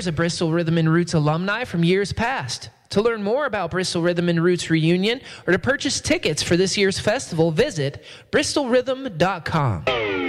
members of Bristol Rhythm and Roots alumni from years past. To learn more about Bristol Rhythm and Roots reunion or to purchase tickets for this year's festival, visit bristolrhythm.com.